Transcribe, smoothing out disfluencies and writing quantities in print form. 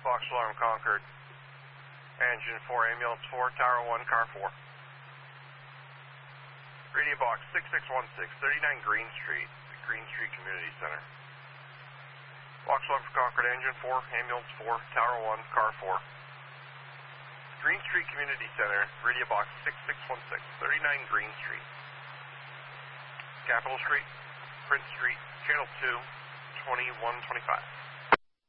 Fox Alarm Concord. Engine 4, Ambulance 4, Tower 1, Car 4. Radio box 6616, 39 Green Street, the Green Street Community Center. Fox Alarm for Concord, Engine 4, Ambulance 4, Tower 1, Car 4. Green Street Community Center, radio box 6616, 39 Green Street. Capitol Street, Prince Street, Channel 2, 2125.